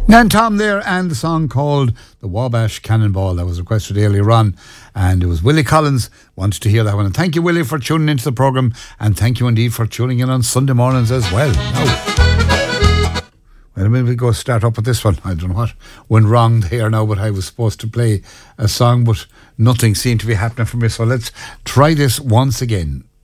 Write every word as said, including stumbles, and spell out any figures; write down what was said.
And Tom there, and the song called The Wabash Cannonball that was requested earlier on, and it was Willie Collins wanted to hear that one. And thank you, Willie, for tuning into the programme, and thank you indeed for tuning in on Sunday mornings as well. Now, wait a minute, we go start up with this one. I don't know what went wrong there now, but I was supposed to play a song, but nothing seemed to be happening for me, so let's try this once again.